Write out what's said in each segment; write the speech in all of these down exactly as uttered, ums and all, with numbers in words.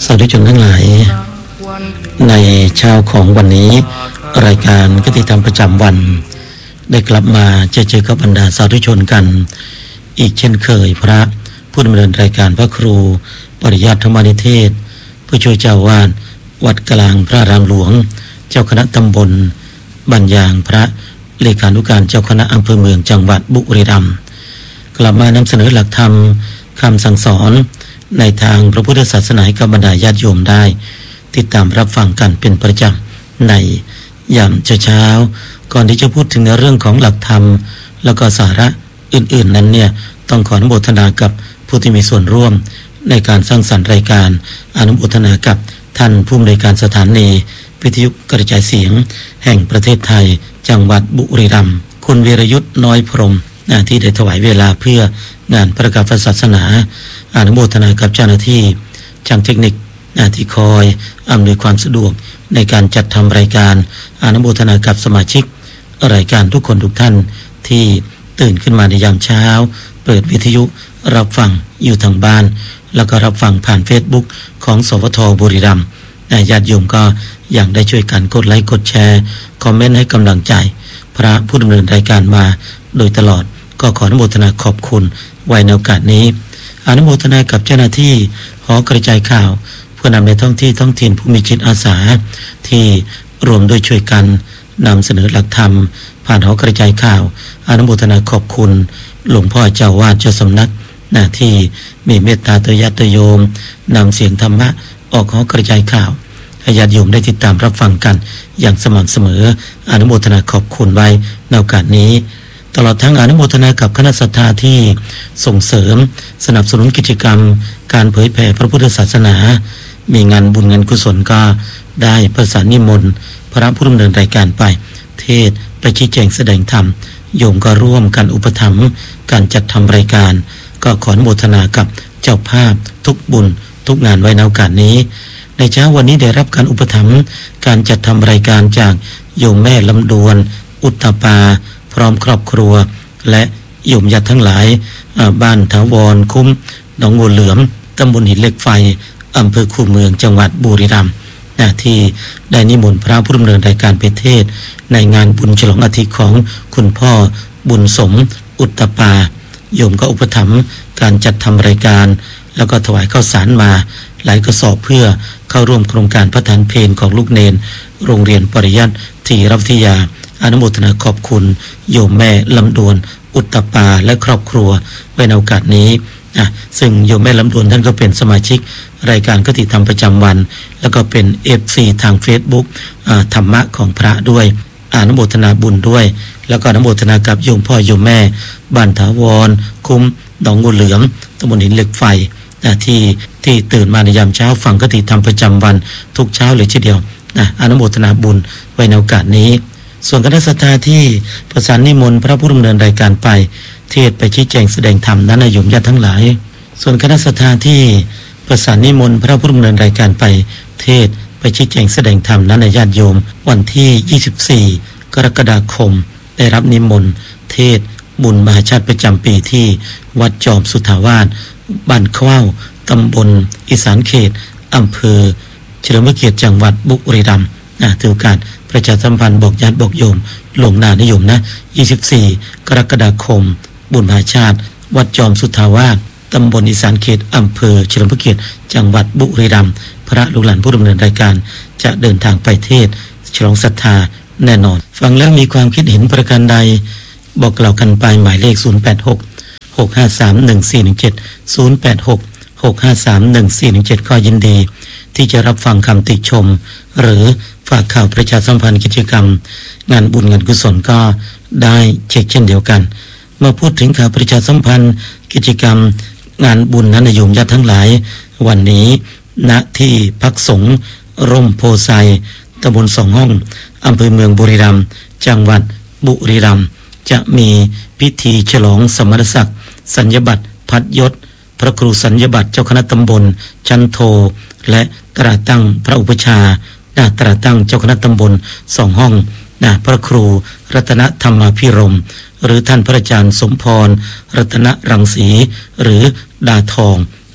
าธุชนทั้งหลายในเช้าของวันนี้รายการคติธรรมประจำวันได้กลับมาเจอเจอกับบรรดาสาธุชนกันอีกเช่นเคยพระผู้ดำเนินรายการพระครูปริยัติธรรมนิเทศผู้ช่วยเจ้าวาดวัดกลางพระอารามหลวงเจ้าคณะตำบลบ้านยางพระเลขานุการเจ้าคณะอำเภอเมืองจังหวัดบุรีรัมย์กลับมานำเสนอหลักธรรมคำสั่งสอนในทางพระพุทธศาสนาให้กับบรรดาญาติโยมได้ติดตามรับฟังกันเป็นประจำในยามเช้าก่อนที่จะพูดถึงในเรื่องของหลักธรรมแล้วก็สาระอื่นๆนั้นเนี่ยต้องขออนุโมทนากับผู้ที่มีส่วนร่วมในการสร้างสรรค์รายการอนุโมทนากับท่านผู้อำนวยการสถานีวิทยุกระจายเสียงแห่งประเทศไทยจังหวัดบุรีรัมย์คุณวีรยุทธ์น้อยพรหมที่ได้ถวายเวลาเพื่องานประกาศศาสนาอนุโมทนากับเจ้าหน้าที่ช่างเทคนิคที่คอยอำนวยความสะดวกในการจัดทำรายการอนุโมทนากับสมาชิกรายการทุกคนทุกท่านที่ตื่นขึ้นมาในยามเช้าเปิดวิทยุรับฟังอยู่ทางบ้านแล้วก็รับฟังผ่าน Facebook ของสวทบุรีรัมย์ญาติโยมก็ยังได้ช่วยกันกดไลค์กดแชร์คอมเมนต์ให้กำลังใจพระผู้ดำเนินรายการมาโดยตลอดก็ขออนุโมทนาขอบคุณไว้ในโอกาสนี้อนุโมทนากับเจ้าหน้าที่หอกระจายข่าวผู้นำในท้องที่ท้องถิ่นผู้มีจิตอาสาที่รวมด้วยช่วยกันนำเสนอหลักธรรมผ่านหอกระจายข่าวอนุโมทนาขอบคุณหลวงพ่อเจ้าวาดเจ้าสำนักหน้าที่มีเมตตาต่อญาติโยมนำเสียงธรรมะออกหอกระจายข่าวให้ญาติโยมได้ติดตามรับฟังกันอย่างสม่ำเสมออนุโมทนาขอบคุณไว้ในโอกาสนี้ตลอดทั้งอนุโมทนากับคณะศรัทธาที่ส่งเสริมสนับสนุนกิจกรรมการเผยแผ่พระพุทธศาสนามีงานบุญงานกุศลก็ได้ประสานนิมนต์พระผู้ดำเนินรายการไปเทศไปชี้แจงแสดงธรรมโยมก็ร่วมกันอุปถัมภ์การจัดทำรายการก็ขออนุโมทนากับเจ้าภาพทุกบุญทุกงานไว้ในโอกาสนี้ในเช้าวันนี้ได้รับการอุปถัมภ์การจัดทำรายการจากโยมแม่ลำดวนอุตตปาพร้อมครอบครัวและโยมญาติทั้งหลายบ้านถาวรคุ้มหนองบัวเหลือมตำบลหินเหล็กไฟอำเภอคูเมืองจังหวัดบุรีรัมย์ที่ได้นิมนต์พระผู้ดำเนินรายการไปเทศในงานบุญฉลองอาทิตย์ของคุณพ่อบุญสมอุตตปาโยมก็อุปถัมภ์การจัดทำรายการแล้วก็ถวายข้าวสารมาหลายกระสอบเพื่อเข้าร่วมโครงการพระทานเพลของลูกเนนโรงเรียนปริยัติธีรวิทยาอนุโมทนาขอบคุณโยมแม่ลำดวนอุตตปาและครอบครัวไว้ในโอกาสนี้นะซึ่งโยมแม่ลำดวนท่านก็เป็นสมาชิกรายการคติธรรมประจำวันแล้วก็เป็น เอฟ ซี ทาง Facebook ธรรมะของพระด้วยอนุโมทนาบุญด้วยแล้วก็อนุโมทนากับโยมพ่อโยมแม่บ้านถาวรคุ้มหนองบัวเหลือมตำบลหินเหล็กไฟนะที่ที่ตื่นมาในยามเช้าฟังคติธรรมประจำวันทุกเช้าเลยทีเดียวนะอนุโมทนาบุญไว้ในโอกาสนี้ส่วนคณะศรัทธาที่ประสานนิมนต์พระผู้ดำเนินรายการไปเทศไปชี้แจงแสดงธรรมนั้นโยมญาติทั้งหลายส่วนคณะศรัทธาที่ประสานนิมนต์พระผู้ดำเนินรายการไปเทศไปชี้แจงแสดงธรรมนั้นญาติโยมวันที่ยี่สิบสี่กรกฎาคมได้รับนิมนต์เทศบุญมหาชาติประจำปีที่วัดจอมสุทธาวาสบ้านเข้าตำบลอีสานเขตอำเภอเฉลิมพระเกียรติจังหวัดบุรีรัมย์ถือโอกาสประชาสัมพันธ์บอกญาติบอกโยมลงหน้านิยมนะยี่สิบสี่กรกฎาคมบุญมหาชาติวัดจอมสุทธาวาสตำบลอีสานเขตอำเภอเฉลิมพระเกียรติจังหวัดบุรีรัมย์พระลูกหลานผู้ดำเนินรายการจะเดินทางไปเทศฉลองศรัทธาแน่นอนฟังแล้วมีความคิดเห็นประการใดบอกกล่าวกันไปหมายเลขศูนย์แปดหก หกห้าสาม หนึ่งสี่หนึ่งเจ็ด ศูนย์แปดหก หกห้าสาม หนึ่งสี่หนึ่งเจ็ดก็ยินดีที่จะรับฟังคำติชมหรือฝากข่าวประชาสัมพันธ์กิจกรรมงานบุญงานกุศลก็ได้เช็คเช่นเดียวกันเมื่อพูดถึงข่าวประชาสัมพันธ์กิจกรรมงานบุญนั้นโยมญาติทั้งหลายวันนี้ณที่พักสงฆ์ร่มโพไซตำบลสองห้องอำเภอเมืองบุรีรัมย์จังหวัดบุรีรัมย์จะมีพิธีฉลองสมณศักดิ์สัญญบัตรพัดยศพระครูสัญญบัตรเจ้าคณะตำบลชั้นโทและตราตั้งพระอุปชาณตราตั้งเจ้าคณะตำบลสองห้องณพระครูรัตนธรรมาภิรมย์หรือท่านพระอาจารย์สมพรรัตนรังสีหรือดาทอง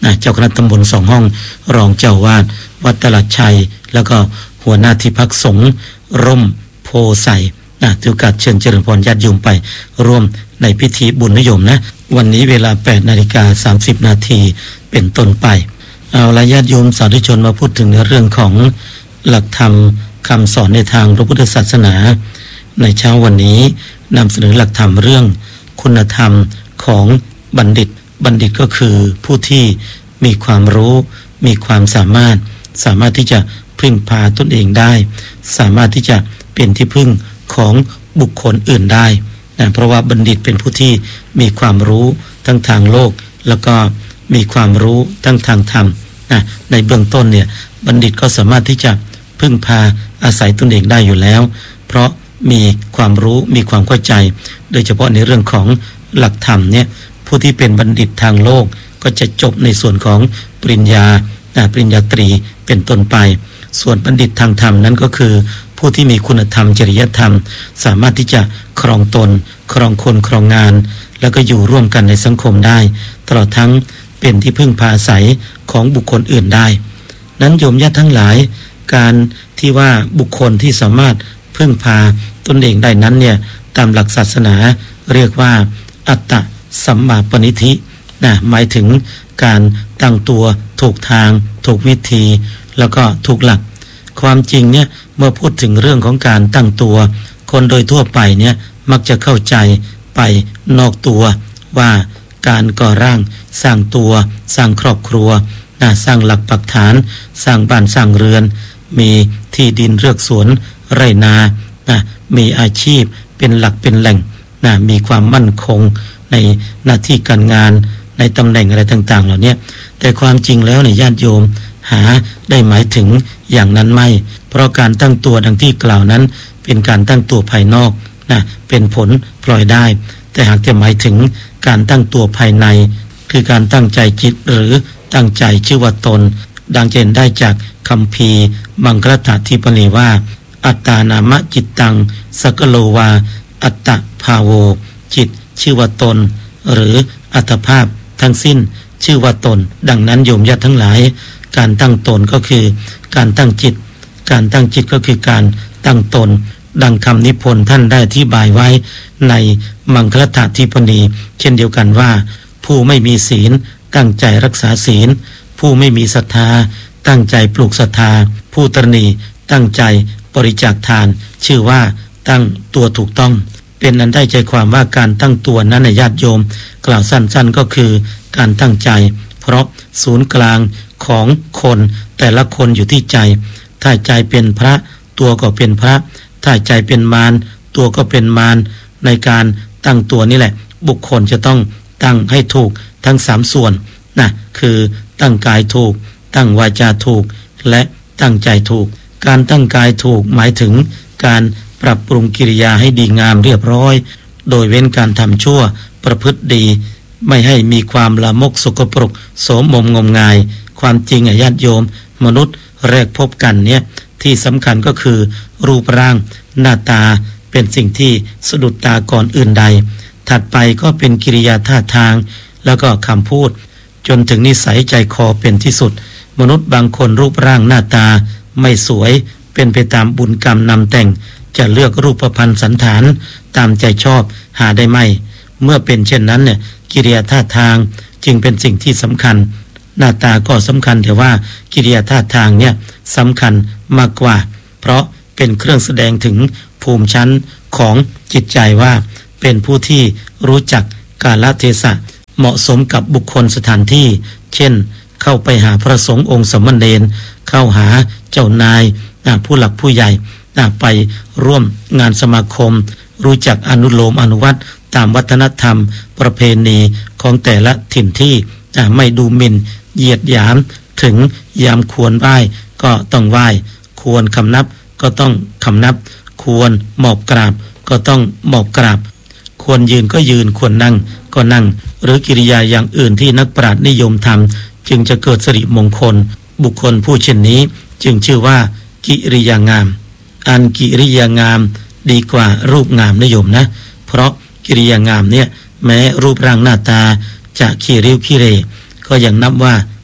นะเจ้าคณะตำบลสองห้องรองเจ้าวาดวัดตลาดชัยแล้วก็หัวหน้าที่พักสงฆ์ร่มโพไสนะถือโอกาสเชิญเจริญพรญาติโยมไปร่วมในพิธีบุญนิยมนะวันนี้เวลา แปดนาฬิกาสามสิบนาทีเป็นต้นไปเอาละญาติโยมสาธุชนมาพูดถึงในเรื่องของหลักธรรมคำสอนในทางพระพุทธศาสนาในเช้าวันนี้นำเสนอหลักธรรมเรื่องคุณธรรมของบัณฑิตบัณฑิตก็คือผู้ที่มีความรู้มีความสามารถสามารถที่จะพึ่งพาตนเองได้สามารถที่จะเป็นที่พึ่งของบุคคลอื่นได้นะเพราะว่าบัณฑิตเป็นผู้ที่มีความรู้ทั้งทางโลกแล้วก็มีความรู้ทั้งทางธรรมนะในเบื้องต้นเนี่ยบัณฑิตก็สามารถที่จะพึ่งพาอาศัยตนเองได้อยู่แล้วเพราะมีความรู้มีความเข้าใจโดยเฉพาะในเรื่องของหลักธรรมเนี่ยผู้ที่เป็นบัณฑิตทางโลกก็จะจบในส่วนของปริญญาปริญญาตรีเป็นต้นไปส่วนบัณฑิตทางธรรมนั้นก็คือผู้ที่มีคุณธรรมจริยธรรมสามารถที่จะครองตนครองคนครองงานแล้วก็อยู่ร่วมกันในสังคมได้ตลอดทั้งเป็นที่พึ่งพาอาศัยของบุคคลอื่นได้นั้นโยมญาติทั้งหลายการที่ว่าบุคคลที่สามารถพึ่งพาตนเองได้นั้นเนี่ยตามหลักศาสนาเรียกว่าอัตตสัมมาปณิธินะหมายถึงการตั้งตัวถูกทางถูกวิธีแล้วก็ถูกหลักความจริงเนี่ยเมื่อพูดถึงเรื่องของการตั้งตัวคนโดยทั่วไปเนี่ยมักจะเข้าใจไปนอกตัวว่าการก่อร่างสร้างตัวสร้างครอบครัวนะสร้างหลักปักฐานสร้างบ้านสร้างเรือนมีที่ดินเรือกสวนไร่นานะมีอาชีพเป็นหลักเป็นแหล่งนะมีความมั่นคงในหน้าที่การงานในตำแหน่งอะไรต่างๆเหล่านี้แต่ความจริงแล้วเนี่ยญาติโยมหาได้หมายถึงอย่างนั้นไม่เพราะการตั้งตัวดังที่กล่าวนั้นเป็นการตั้งตัวภายนอกนะเป็นผลพลอยได้แต่หากจะหมายถึงการตั้งตัวภายในคือการตั้งใจจิตหรือตั้งใจชื่อว่าตนดังเห็นได้จากคัมภีร์มังคลฐาธิปนิว่าอัตตานามะจิตตังสกโลวาอัตตภาโวจิตชื่อว่าตนหรืออัตภาพทั้งสิ้นชื่อว่าตนดังนั้นโยมญาติทั้งหลายการตั้งตนก็คือการตั้งจิตการตั้งจิตก็คือการตั้งตนดังคำนิพนธ์ท่านได้อธิบายไว้ในมังคลฐาธิปนิเช่นเดียวกันว่าผู้ไม่มีศีลตั้งใจรักษาศีลผู้ไม่มีศรัทธาตั้งใจปลูกศรัทธาผู้ตระหนี่ตั้งใจบริจาคทานชื่อว่าตั้งตัวถูกต้องเป็นอันได้ใจความว่าการตั้งตัวนั้นในญาติโยมกล่าวสั้นๆก็คือการตั้งใจเพราะศูนย์กลางของคนแต่ละคนอยู่ที่ใจถ้าใจเป็นพระตัวก็เป็นพระถ้าใจเป็นมารตัวก็เป็นมารในการตั้งตัวนี่แหละบุคคลจะต้องตั้งให้ถูกทั้งสามส่วนนะคือตั้งกายถูกตั้งวาจาถูกและตั้งใจถูกการตั้งกายถูกหมายถึงการปรับปรุงกิริยาให้ดีงามเรียบร้อยโดยเว้นการทำชั่วประพฤติดีไม่ให้มีความละมกสกปรกโสมมงมงายความจริงญาติโยมมนุษย์แรกพบกันเนี่ยที่สำคัญก็คือรูปร่างหน้าตาเป็นสิ่งที่สะดุดตาก่อนอื่นใดถัดไปก็เป็นกิริยาท่าทางแล้วก็คำพูดจนถึงนิสัยใจคอเป็นที่สุดมนุษย์บางคนรูปร่างหน้าตาไม่สวยเป็นไปตามบุญกรรมนำแต่งจะเลือกรูปพรรณสันฐานตามใจชอบหาได้ไม่เมื่อเป็นเช่นนั้นเนี่ยกิริยาท่าทางจึงเป็นสิ่งที่สำคัญหน้าตาก็สำคัญแต่ว่ากิริยาท่าทางเนี่ยสำคัญมากกว่าเพราะเป็นเครื่องแสดงถึงภูมิชั้นของจิตใจว่าเป็นผู้ที่รู้จักกาลเทศะเหมาะสมกับบุคคลสถานที่เช่นเข้าไปหาพระสงฆ์องค์สมณเณรเข้าหาเจ้านายผู้หลักผู้ใหญ่ไปร่วมงานสมาคมรู้จักอนุโลมอนุวัตตามวัฒนธรรมประเพณีของแต่ละถิ่นที่ไม่ดูหมิ่นเหยียดหยามถึงยามควรไหว้ก็ต้องไหว้ควรคำนับก็ต้องคำนับควรหมอบกราบก็ต้องหมอบกราบควรยืนก็ยืนควรนั่งก็นั่งหรือกิริยาอย่างอื่นที่นักปราชญ์นิยมทำจึงจะเกิดสิริมงคลบุคคลผู้เช่นนี้จึงชื่อว่ากิริยางามอันกิริยางามดีกว่ารูปงามนิยมนะเพราะกิริยางามเนี่ยแม้รูปร่างหน้าตาจะขี้ริ้วขี้เรก็ยังนับว่า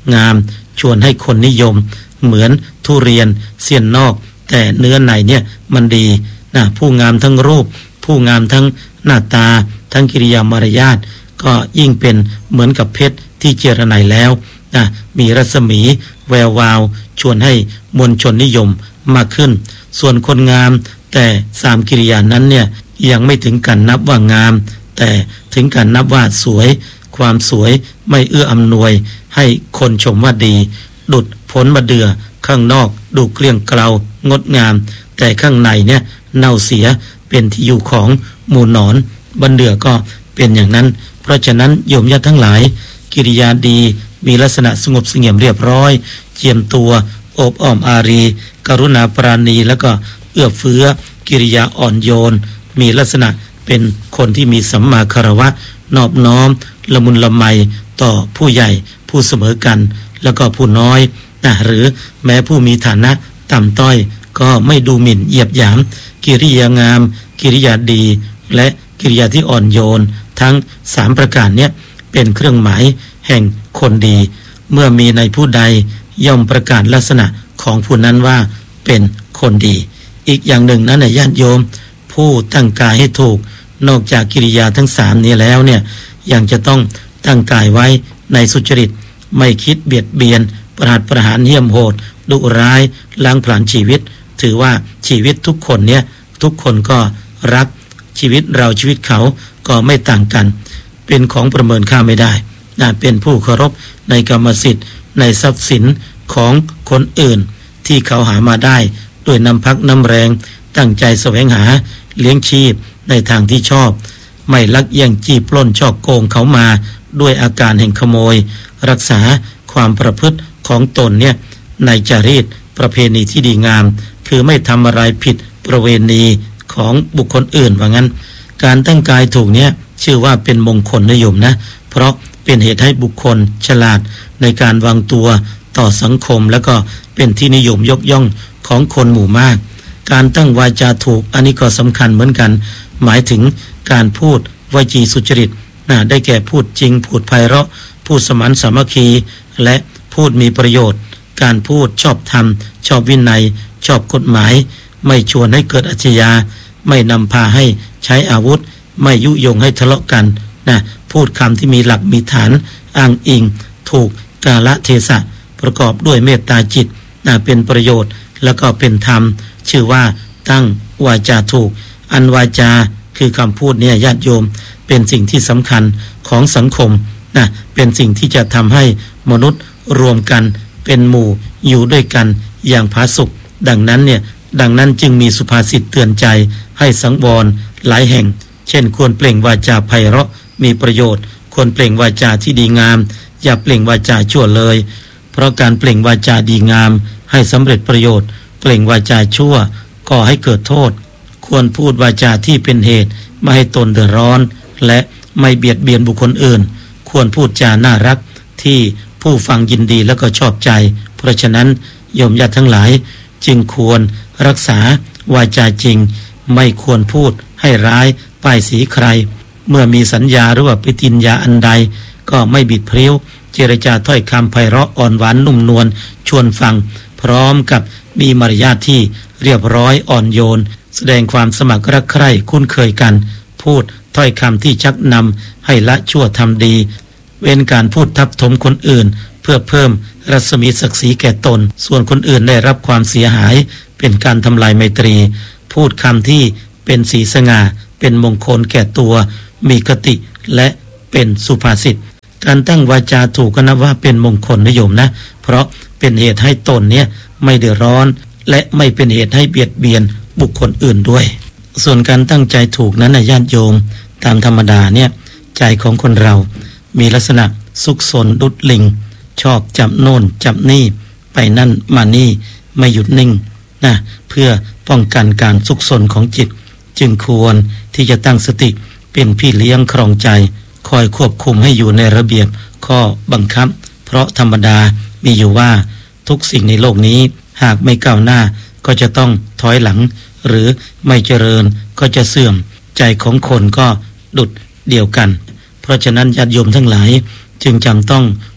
งามชวนให้คนนิยมเหมือนทุเรียนเสี้ยนนอกแต่เนื้อในเนี่ยมันดีนะผู้งามทั้งรูปผู้งามทั้งหน้าตาทั้งกิริยามารยาทก็ยิ่งเป็นเหมือนกับเพชรที่เจรไนแล้วนะมีรัศมีแวววาวชวนให้มวลชนนิยมมากขึ้นส่วนคนงามแต่สามกิริยานั้นเนี่ยยังไม่ถึงกันนับว่างามแต่ถึงกันนับว่าสวยความสวยไม่เอื้ออำนวยให้คนชมว่าดีดุจผลมะเดื่อข้างนอกดูเกลี้ยงเกลางดงามแต่ข้างในเนี่ยเน่าเสียเป็นที่อยู่ของหมู่หนอนบันเดือก็เป็นอย่างนั้นเพราะฉะนั้นโยมญาติทั้งหลายกิริยาดีมีลักษณะสงบเสงี่ยมเรียบร้อยเจียมตัวโอบอ้อมอารีกรุณาปราณีแล้วก็เอื้อเฟื้อกิริยาอ่อนโยนมีลักษณะเป็นคนที่มีสัมมาคารวะนอบน้อมละมุนละไมต่อผู้ใหญ่ผู้เสมอกันแล้วก็ผู้น้อยนะหรือแม้ผู้มีฐานะต่ำต้อยก็ไม่ดูหมิ่นเหยียบหยามกิริยางามกิริยาดีและกิริยาที่อ่อนโยนทั้งสามประการเนี้ยเป็นเครื่องหมายแห่งคนดีเมื่อมีในผู้ใดย่อมประกาศลักษณะของผู้นั้นว่าเป็นคนดีอีกอย่างหนึ่งนั้นนะญาติโยมผู้ตั้งกายให้ถูกนอกจากกิริยาทั้งสามนี้แล้วเนี่ยยังจะต้องตั้งกายไว้ในสุจริตไม่คิดเบียดเบียนประหารประหารเหี้ยมโหดดุร้ายล้างผลาญชีวิตถือว่าชีวิตทุกคนเนี่ยทุกคนก็รักชีวิตเราชีวิตเขาก็ไม่ต่างกันเป็นของประเมินค่าไม่ได้นะเป็นผู้เคารพในกรรมสิทธิ์ในทรัพย์สินของคนอื่นที่เขาหามาได้ด้วยน้ำพักน้ำแรงตั้งใจแสวงหาเลี้ยงชีพในทางที่ชอบไม่ลักแย่งจี้ปล้นช่อโกงเขามาด้วยอาการแห่งขโมยรักษาความประพฤติของตนเนี่ยในจารีตประเพณีที่ดีงามคือไม่ทำอะไรผิดประเวณีของบุคคลอื่นว่างั้นการตั้งกายถูกเนี่ยชื่อว่าเป็นมงคลนิยมนะเพราะเป็นเหตุให้บุคคลฉลาดในการวางตัวต่อสังคมแล้วก็เป็นที่นิยมยกย่องของคนหมู่มากการตั้งวาจาถูกอันนี้ก็สำคัญเหมือนกันหมายถึงการพูดวจีสุจริตนะได้แก่พูดจริงพูดไพเราะพูดสมานสามัคคีและพูดมีประโยชน์การพูดชอบธรรมชอบวินัยชอบกฎหมายไม่ชวนให้เกิดอาชญาไม่นำพาให้ใช้อาวุธไม่ยุยงให้ทะเลาะกันนะพูดคำที่มีหลักมีฐานอ้างอิงถูกกาลเทศะประกอบด้วยเมตตาจิตนะเป็นประโยชน์แล้วก็เป็นธรรมชื่อว่าตั้งวาจาถูกอันวาจาคือคำพูดเนี่ยญาติโยมเป็นสิ่งที่สำคัญของสังคมนะเป็นสิ่งที่จะทำให้มนุษย์รวมกันเป็นหมู่อยู่ด้วยกันอย่างผาสุกดังนั้นเนี่ยดังนั้นจึงมีสุภาษิตเตือนใจให้สังวรหลายแห่งเช่นควรเปล่งวาจาไพเราะมีประโยชน์ควรเปล่งวาจาที่ดีงามอย่าเปล่งวาจาชั่วเลยเพราะการเปล่งวาจาดีงามให้สำเร็จประโยชน์เปล่งวาจาชั่วก่อให้เกิดโทษควรพูดวาจาที่เป็นเหตุไม่ให้ตนเดือดร้อนและไม่เบียดเบียนบุคคลอื่นควรพูดจาน่ารักที่ผู้ฟังยินดีแล้วก็ชอบใจเพราะฉะนั้นโยมญาติทั้งหลายจึงควรรักษาวาจาจริงไม่ควรพูดให้ร้ายป้ายสีใครเมื่อมีสัญญาหรือว่าปฏิญญาอันใดก็ไม่บิดเพรี้ยวเจรจาถ้อยคำไพเราะอ่อนหวานนุ่มนวลชวนฟังพร้อมกับมีมารยาทที่เรียบร้อยอ่อนโยนแสดงความสมัครรักใคร่คุ้นเคยกันพูดถ้อยคำที่ชักนำให้ละชั่วทำดีเว้นการพูดทับถมคนอื่นเพื่อเพิ่มรัศมีศักดิ์ศรีแก่ตนส่วนคนอื่นได้รับความเสียหายเป็นการทำลายไมตรีพูดคำที่เป็นสีสง่าเป็นมงคลแก่ตัวมีคติและเป็นสุภาษิตการตั้งวาจาถูกก็นับว่าเป็นมงคลนิยมนะเพราะเป็นเหตุให้ตนเนี่ยไม่เดือดร้อนและไม่เป็นเหตุให้เบียดเบียนบุคคลอื่นด้วยส่วนการตั้งใจถูกนั้นนะญาติโยมตามธรรมดาเนี่ยใจของคนเรามีลักษณะซุกซนดุดลิงชอบจับโน่นจับนี่ไปนั่นมานี่ไม่หยุดนิ่งนะเพื่อป้องกันการซุกซนของจิตจึงควรที่จะตั้งสติเป็นพี่เลี้ยงครองใจคอยควบคุมให้อยู่ในระเบียบข้อบังคับเพราะธรรมดามีอยู่ว่าทุกสิ่งในโลกนี้หากไม่ก้าวหน้าก็จะต้องถอยหลังหรือไม่เจริญก็จะเสื่อมใจของคนก็ดุจเดียวกันเพราะฉะนั้นญาติโยมทั้งหลายจึงจำต้อง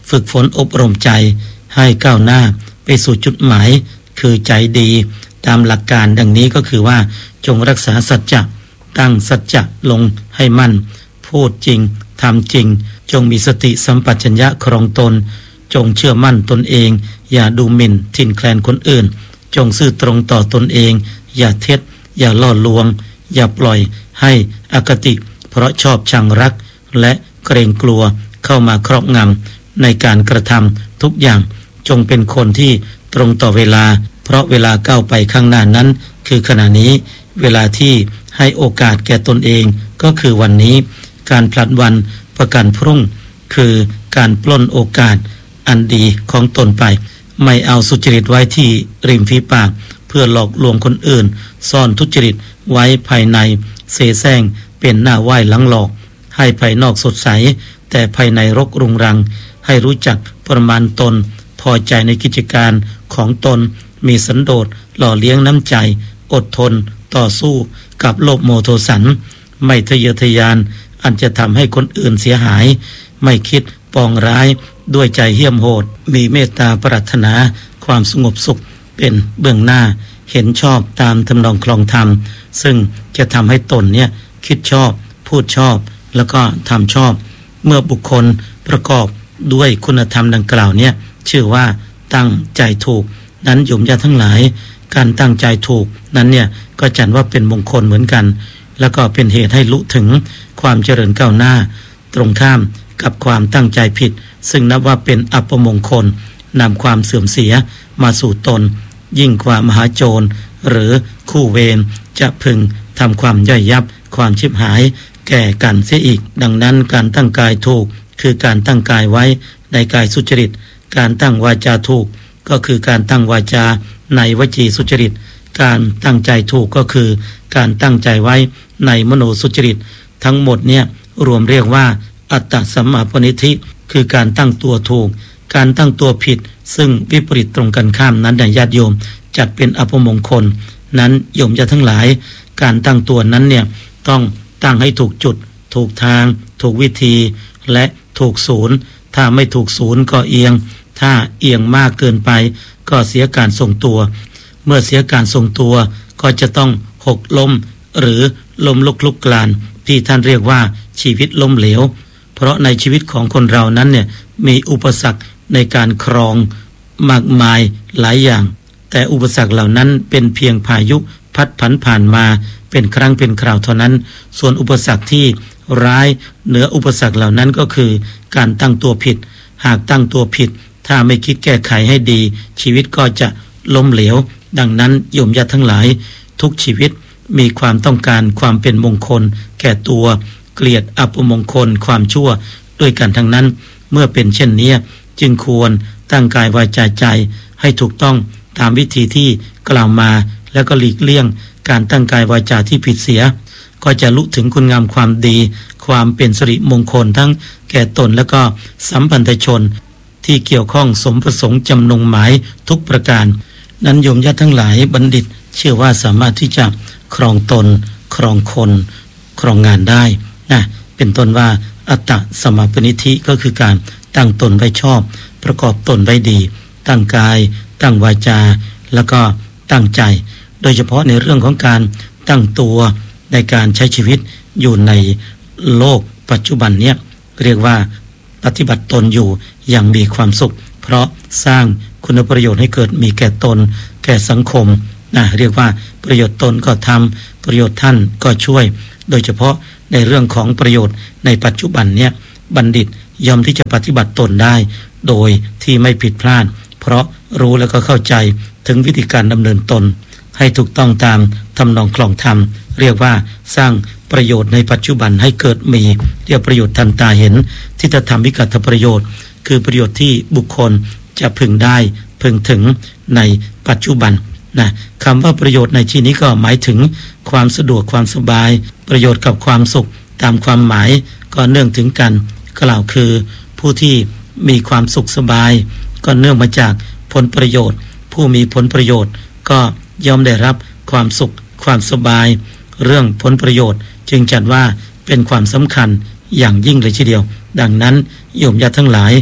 ฝึกฝนอบรมใจให้ก้าวหน้าไปสู่จุดหมายคือใจดีตามหลักการดังนี้ก็คือว่าจงรักษาสัจจะตั้งสัจจะลงให้มั่นพูดจริงทำจริงจงมีสติสัมปชัญญะครองตนจงเชื่อมั่นตนเองอย่าดูหมิ่นทิ่นแคลนคนอื่นจงซื่อตรงต่อตนเองอย่าเท็จอย่าล่อลวงอย่าปล่อยให้อคติเพราะชอบชังรักและเกรงกลัวเข้ามาครอบงำในการกระทำทุกอย่างจงเป็นคนที่ตรงต่อเวลาเพราะเวลาก้าวไปข้างหน้านั้นคือขณะนี้เวลาที่ให้โอกาสแก่ตนเองก็คือวันนี้การผลัดวันประกันพรุ่งคือการปล้นโอกาสอันดีของตนไปไม่เอาสุจริตไว้ที่ริมฝีปากเพื่อหลอกลวงคนอื่นซ่อนทุจริตไว้ภายในเสแสร้งเป็นหน้าไหว้หลังหลอกให้ภายนอกสดใสแต่ภายในรกรุงรังให้รู้จักประมาณตนพอใจในกิจการของตนมีสันโดษหล่อเลี้ยงน้ำใจอดทนต่อสู้กับโลภโมโทสันไม่ทะเยอทะยานอันจะทำให้คนอื่นเสียหายไม่คิดปองร้ายด้วยใจเหี้ยมโหดมีเมตตาปรารถนาความสงบสุขเป็นเบื้องหน้าเห็นชอบตามทำนองคลองธรรมซึ่งจะทำให้ตนเนี่ยคิดชอบพูดชอบแล้วก็ทำชอบเมื่อบุคคลประกอบด้วยคุณธรรมดังกล่าวเนี่ยชื่อว่าตั้งใจถูกนั้นโยมญาติทั้งหลายการตั้งใจถูกนั้นเนี่ยก็จัดว่าเป็นมงคลเหมือนกันแล้วก็เป็นเหตุให้ลุถึงความเจริญก้าวหน้าตรงข้ามกับความตั้งใจผิดซึ่งนับว่าเป็นอัปมงคลนำความเสื่อมเสียมาสู่ตนยิ่งกว่ามหาโจรหรือคู่เวรจะพึงทำความย่อยยับความชิบหายแก่กันเสียอีกดังนั้นการตั้งกายถูกคือการตั้งกายไว้ในกายสุจริตการตั้งวาจาถูกก็คือการตั้งวาจาในวจีสุจริตการตั้งใจถูกก็คือการตั้งใจไว้ในมโนสุจริตทั้งหมดเนี่ยรวมเรียกว่าอัตตสัมมาปณิธิคือการตั้งตัวถูกการตั้งตัวผิดซึ่งวิปริตตรงกันข้ามนั้นญาติโยมจัดเป็นอัปมงคลนั้นโยมจะทั้งหลายการตั้งตัวนั้นเนี่ยต้องตั้งให้ถูกจุดถูกทางถูกวิธีและถูกศูนย์ถ้าไม่ถูกศูนย์ก็เอียงถ้าเอียงมากเกินไปก็เสียการทรงตัวเมื่อเสียการทรงตัวก็จะต้องหกล้มหรือล้มลุกคลุกคลานที่ท่านเรียกว่าชีวิตล้มเหลวเพราะในชีวิตของคนเรานั้นเนี่ยมีอุปสรรคในการครองมากมายหลายอย่างแต่อุปสรรคเหล่านั้นเป็นเพียงพายุพัดผันผ่านมาเป็นครั้งเป็นคราวเท่านั้นส่วนอุปสรรคที่ร้ายเหนืออุปสรรคเหล่านั้นก็คือการตั้งตัวผิดหากตั้งตัวผิดถ้าไม่คิดแก้ไขให้ดีชีวิตก็จะล้มเหลวดังนั้นโยมญาติทั้งหลายทุกชีวิตมีความต้องการความเป็นมงคลแก่ตัวเกลียดอัปมงคลความชั่วด้วยกันทั้งนั้นเมื่อเป็นเช่นนี้จึงควรตั้งกายวาจาใจให้ถูกต้องตามวิธีที่กล่าวมาแล้วก็หลีกเลี่ยงการตั้งกายวาจาที่ผิดเสียก็จะลุถึงคุณงามความดีความเป็นสิริมงคลทั้งแก่ตนและก็สัมพันธชนที่เกี่ยวข้องสมประสงค์จำนงหมายทุกประการนั้นโยมญาติทั้งหลายบัณฑิตเชื่อว่าสามารถที่จะครองตนครองคนครองงานได้นะเป็นต้นว่าอัตตสัมมาปณิธิก็คือการตั้งตนไว้ชอบประกอบตนไว้ดีตั้งกายตั้งวาจาแล้วก็ตั้งใจโดยเฉพาะในเรื่องของการตั้งตัวในการใช้ชีวิตอยู่ในโลกปัจจุบันเนี้ยเรียกว่าปฏิบัติตนอยู่อย่างมีความสุขเพราะสร้างคุณประโยชน์ให้เกิดมีแก่ตนแก่สังคมนะเรียกว่าประโยชน์ตนก็ทำประโยชน์ท่านก็ช่วยโดยเฉพาะในเรื่องของประโยชน์ในปัจจุบันเนี้ยบัณฑิตยอมที่จะปฏิบัติตนได้โดยที่ไม่ผิดพลาดเพราะรู้แล้วก็เข้าใจถึงวิธีการดำเนินตนให้ถูกต้องตามทำนองคลองธรรมเรียกว่าสร้างประโยชน์ในปัจจุบันให้เกิดมีเรียกประโยชน์ทันตาเห็นที่จะทำวิกัตประโยชน์คือประโยชน์ที่บุคคลจะพึงได้พึงถึงในปัจจุบันนะคำว่าประโยชน์ในที่นี้ก็หมายถึงความสะดวกความสบายประโยชน์กับความสุขตามความหมายก็เนื่องถึงกันกล่าวคือผู้ที่มีความสุขสบายก็เนื่องมาจากผลประโยชน์ผู้มีผลประโยชน์ก็ย่อมได้รับความสุขความสบายเรื่องผลประโยชน์จึงจัดว่าเป็นความสำคัญอย่างยิ่งเลยทีเดียวดังนั้นโยมญาติทั้งหลายผู้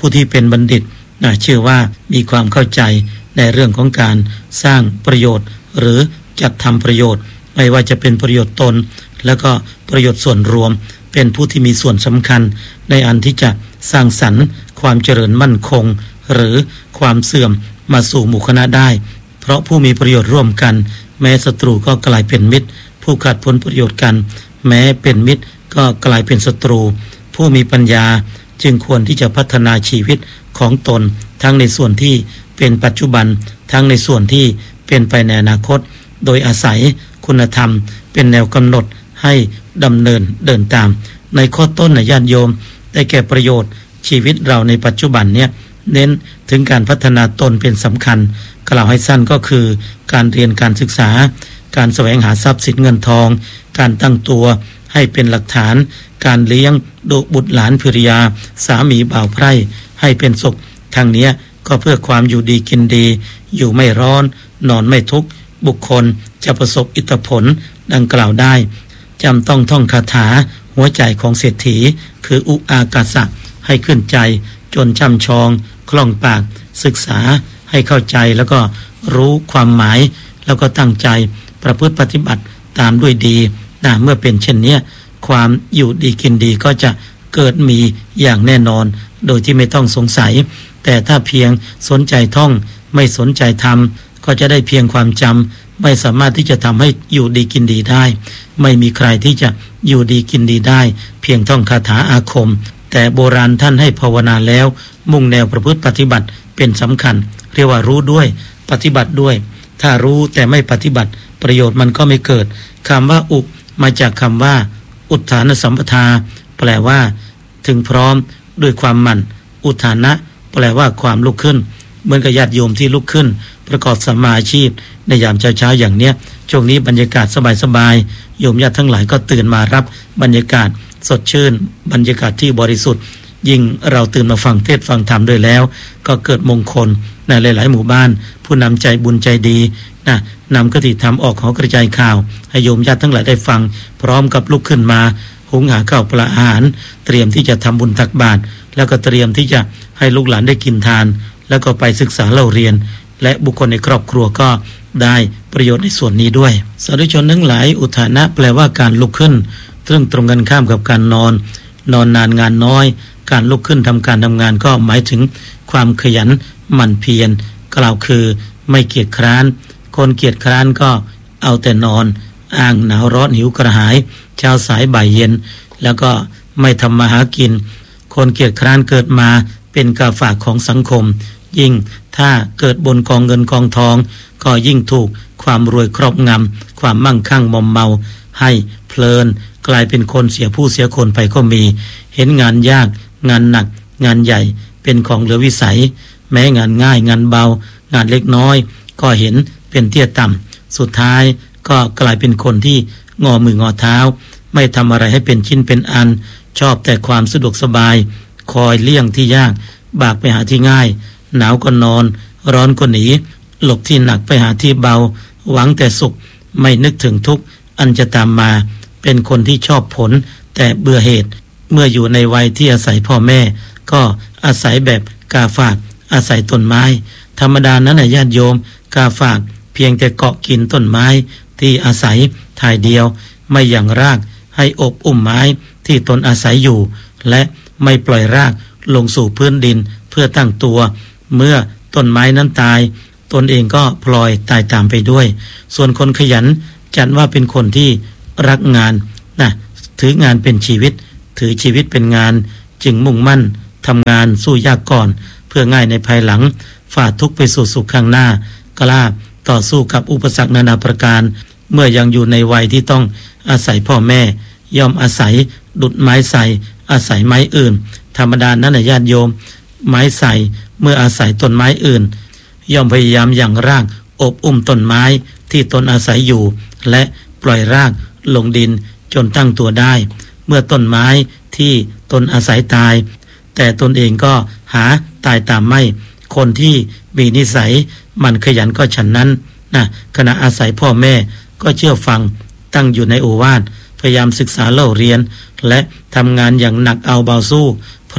ผู้ที่เป็นบัณฑิตนะเชื่อว่ามีความเข้าใจในเรื่องของการสร้างประโยชน์หรือจัดทำประโยชน์ไม่ว่าจะเป็นประโยชน์ตนแล้วก็ประโยชน์ส่วนรวมเป็นผู้ที่มีส่วนสำคัญในอันที่จะสร้างสรรค์ความเจริญมั่นคงหรือความเสื่อมมาสู่หมู่คณะได้เพราะผู้มีประโยชน์ร่วมกันแม้ศัตรูก็กลายเป็นมิตรผู้ขัดผลประโยชน์กันแม้เป็นมิตรก็กลายเป็นศัตรูผู้มีปัญญาจึงควรที่จะพัฒนาชีวิตของตนทั้งในส่วนที่เป็นปัจจุบันทั้งในส่วนที่เป็นไปในอนาคตโดยอาศัยคุณธรรมเป็นแนวกำหนดให้ดำเนินเดินตามในข้อต้นนะญาติโยมได้แก่ประโยชน์ชีวิตเราในปัจจุบันเนี่ยเน้นถึงการพัฒนาตนเป็นสำคัญกล่าวให้สั้นก็คือการเรียนการศึกษาการแสวงหาทรัพย์สินเงินทองการตั้งตัวให้เป็นหลักฐานการเลี้ยงดูบุตรหลานภริยาสามีบ่าวไพร่ให้เป็นสุขทางนี้ก็เพื่อความอยู่ดีกินดีอยู่ไม่ร้อนนอนไม่ทุกข์บุคคลจะประสบอิทธิผลดังกล่าวได้จำต้องท่องคาถาหัวใจของเศรษฐีคืออุอากาสะให้ขึ้นใจจนช่ำชองคล่องปากศึกษาให้เข้าใจแล้วก็รู้ความหมายแล้วก็ตั้งใจประพฤติปฏิบัติตามด้วยดีนะเมื่อเป็นเช่นนี้ความอยู่ดีกินดีก็จะเกิดมีอย่างแน่นอนโดยที่ไม่ต้องสงสัยแต่ถ้าเพียงสนใจท่องไม่สนใจทำก็จะได้เพียงความจำไม่สามารถที่จะทำให้อยู่ดีกินดีได้ไม่มีใครที่จะอยู่ดีกินดีได้เพียงท่องคาถาอาคมแต่โบราณท่านให้ภาวนาแล้วมุ่งแนวประพฤติปฏิบัติเป็นสำคัญเรียกว่ารู้ด้วยปฏิบัติด้วยถ้ารู้แต่ไม่ปฏิบัติประโยชน์มันก็ไม่เกิดคำว่าอุมาจากคำว่าอุทธานสัมปทาแปลว่าถึงพร้อมด้วยความหมั่นอุทานะแปลว่าความลุกขึ้นเหมือนกับญาติโยมที่ลุกขึ้นประกอบสัมมาอาชีพในยามเช้าๆอย่างเนี้ยช่วงนี้บรรยากาศสบายๆโยมญาติทั้งหลายก็ตื่นมารับบรรยากาศสดชื่นบรรยากาศที่บริสุทธิ์ยิ่งเราตื่นมาฟังเทศฟังธรรมด้วยแล้วก็เกิดมงคลในหลายๆหมู่บ้านผู้นำใจบุญใจดีนะนำคติธรรมออกขอกระจายข่าวให้โยมญาติทั้งหลายได้ฟังพร้อมกับลุกขึ้นมาหุงหาข้าวปลาอาหารเตรียมที่จะทำบุญตักบาตรแล้วก็เตรียมที่จะให้ลูกหลานได้กินทานแล้วก็ไปศึกษาเล่าเรียนและบุคคลในครอบครัวก็ได้ประโยชน์ในส่วนนี้ด้วยสาธุชนทั้งหลายอุทานะแปลว่าการลุกขึ้นซึ่งตรงกันข้ามกับการนอนนอนนานงานน้อยการลุกขึ้นทำการทำงานก็หมายถึงความขยันหมั่นเพียรกล่าวคือไม่เกียจคร้านคนเกียจคร้านก็เอาแต่นอนอ้างหนาวร้อนหิวกระหายเช้าสายบ่ายเย็นแล้วก็ไม่ทำมาหากินคนเกียจคร้านเกิดมาเป็นกาฝากของสังคมยิ่งถ้าเกิดบนกองเงินกองทองก็ยิ่งถูกความรวยครอบงำความมั่งคั่งมอมเมาให้เพลินกลายเป็นคนเสียผู้เสียคนไปก็มีเห็นงานยากงานหนักงานใหญ่เป็นของเหลือวิสัยแม้งานง่ายงานเบางานเล็กน้อยก็เห็นเป็นเตี้ยต่ำสุดท้ายก็กลายเป็นคนที่งอมืองอเท้าไม่ทำอะไรให้เป็นชิ้นเป็นอันชอบแต่ความสะดวกสบายคอยเลี่ยงที่ยากบากไปหาที่ง่ายหนาวก็นอนร้อนก็หนีหลบที่หนักไปหาที่เบาหวังแต่สุขไม่นึกถึงทุกข์อันจะตามมาเป็นคนที่ชอบผลแต่เบื่อเหตุเมื่ออยู่ในวัยที่อาศัยพ่อแม่ก็อาศัยแบบกาฝากอาศัยต้นไม้ธรรมดานั้นนะญาติโยมกาฝากเพียงแต่เกาะกินต้นไม้ที่อาศัยถ่ายเดียวไม่อย่างรากให้อบอุ้มไม้ที่ตนอาศัยอยู่และไม่ปล่อยรากลงสู่พื้นดินเพื่อตั้งตัวเมื่อต้นไม้นั้นตายตนเองก็พลอยตายตามไปด้วยส่วนคนขยันจัดว่าเป็นคนที่รักงานนะถืองานเป็นชีวิตถือชีวิตเป็นงานจึงมุ่งมั่นทำงานสู้ยากก่อนเพื่อง่ายในภายหลังฝ่าทุกข์ไปสู่สุขข้างหน้ากล้าต่อสู้กับอุปสรรคนานาประการเมื่อยังอยู่ในวัยที่ต้องอาศัยพ่อแม่ย่อมอาศัยดุจไม้ใส่อาศัยไม้อื่นธรรมดานั้นนะญาติโยมไม้ใส่เมื่ออาศัยต้นไม้อื่นย่อมพยายามอย่างรากอบอุ้มต้นไม้ที่ตนอาศัยอยู่และปล่อยรากลงดินจนตั้งตัวได้เมื่อต้นไม้ที่ตนอาศัยตายแต่ตนเองก็หาตายตามไม่คนที่มีนิสัยมันขยันก็ฉันนั้นนะขณะอาศัยพ่อแม่ก็เชื่อฟังตั้งอยู่ในโอวาทพยายามศึกษาเล่าเรียนและทำงานอย่างหนักเอาเบาสู้เพราะ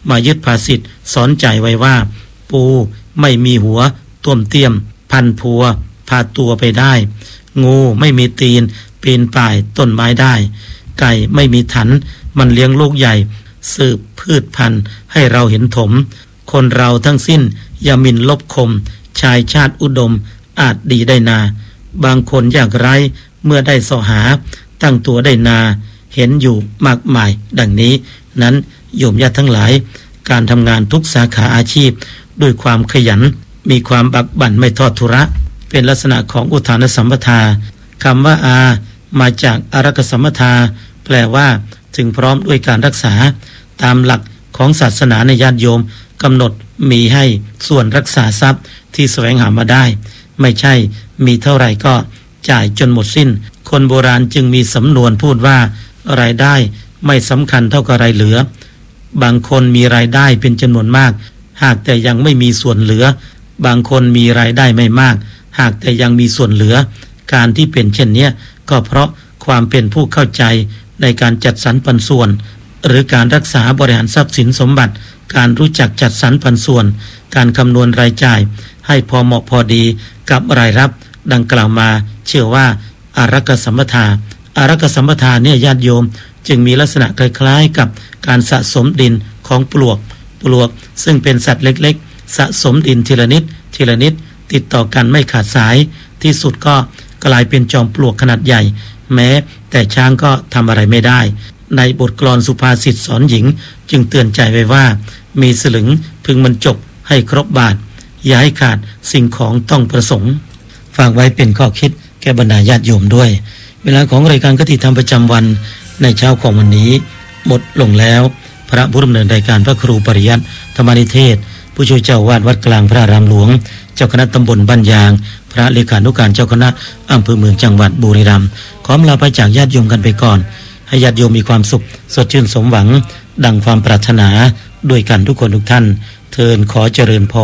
มายึดภาษิตสอนใจไว้ว่าปูไม่มีหัวต้วมเตี้ยมพันพัวพาตัวไปได้งูไม่มีตีนปีนป่ายต้นไม้ได้ไก่ไม่มีถันมันเลี้ยงลูกใหญ่สืบพืชพันธุ์ให้เราเห็นถมคนเราทั้งสิ้นอย่าหมิ่นลบคมชายชาติอุดมอาจดีได้นาบางคนยากไร้เมื่อได้เสาะหาตั้งตัวได้นาเห็นอยู่มากมายดังนี้นั้นโยมญาติทั้งหลายการทำงานทุกสาขาอาชีพด้วยความขยันมีความบักบั่นไม่ทอดทุระเป็นลักษณะของอุทานสัมปทาคำว่าอามาจากอารักขสัมปทาแปลว่าถึงพร้อมด้วยการรักษาตามหลักของศาสนาในญาติโยมกำหนดมีให้ส่วนรักษาทรัพย์ที่แสวงหามาได้ไม่ใช่มีเท่าไหร่ก็จ่ายจนหมดสิ้นคนโบราณจึงมีสำนวนพูดว่ารายได้ไม่สำคัญเท่ากับรายเหลือบางคนมีรายได้เป็นจำนวนมากหากแต่ยังไม่มีส่วนเหลือบางคนมีรายได้ไม่มากหากแต่ยังมีส่วนเหลือการที่เป็นเช่นนี้ก็เพราะความเป็นผู้เข้าใจในการจัดสรรปันส่วนหรือการรักษาบริหารทรัพย์สินสมบัติการรู้จักจัดสรรปันส่วนการคำนวณรายจ่ายให้พอเหมาะพอดีกับรายรับดังกล่าวมาเชื่อว่าอารักขสัมปทาอารักขสัมปทาเนี่ยญาติโยมจึงมีลักษณะคล้ายๆกับการสะสมดินของปลวกปลวกซึ่งเป็นสัตว์เล็กๆสะสมดินทีละนิดทีละนิดติดต่อกันไม่ขาดสายที่สุดก็กลายเป็นจอมปลวกขนาดใหญ่แม้แต่ช้างก็ทำอะไรไม่ได้ในบทกลอนสุภาษิตสอนหญิงจึงเตือนใจไว้ว่ามีสลึงพึงบรรจบให้ครบบาทอย่าให้ขาดสิ่งของต้องประสงค์ฝากไว้เป็นข้อคิดแก่บรรดาญาติโยมด้วยเวลาของรายการคติธรรมประจำวันในเช้าของวันนี้หมดลงแล้วพระผู้ดำเนินรายการพระครูปริยัติธรรมานิเทศผู้ช่วยเจ้าวาดวัดกลางพระอารามหลวงเจ้าคณะตำบลบ้านยางพระเลขานุการเจ้าคณะอำเภอเมืองจังหวัดบุรีรัมย์ขอลาไปจากญาติโยมกันไปก่อนให้ญาติโยมมีความสุขสดชื่นสมหวังดังความปรารถนาด้วยกันทุกคนทุกท่านเทินขอเจริญพร